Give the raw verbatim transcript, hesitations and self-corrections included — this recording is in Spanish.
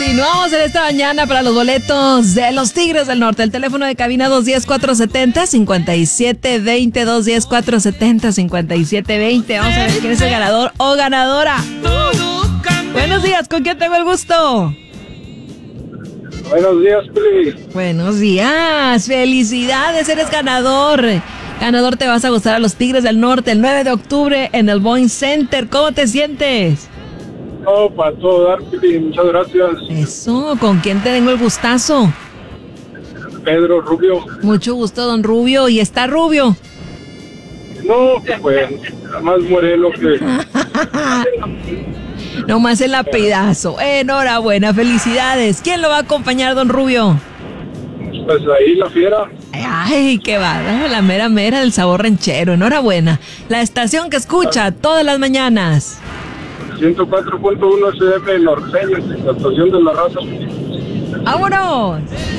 Continuamos en esta mañana para los boletos de los Tigres del Norte. El teléfono de cabina dos uno cero, cuatro siete cero, cinco siete dos cero, dos uno cero, cuatro siete cero, cinco siete dos cero. Vamos a ver quién es el ganador o ganadora. Buenos días, ¿con quién tengo el gusto? Buenos días, Pili. Buenos días, felicidades, eres ganador. Ganador, te vas a gustar a los Tigres del Norte el nueve de octubre en el Boeing Center. ¿Cómo te sientes? No, para todo dar, Pili, muchas gracias. Eso, ¿con quién te tengo el gustazo? Pedro Rubio. Mucho gusto, don Rubio. ¿Y está Rubio? No, pues, más moreno que... Nomás el apidazo. Enhorabuena, felicidades. ¿Quién lo va a acompañar, don Rubio? Pues ahí la fiera. Ay, qué va, la mera mera del sabor ranchero. Enhorabuena. La estación que escucha todas las mañanas. ciento cuatro punto uno C F Norteño, la estación de la raza. ¡Vámonos!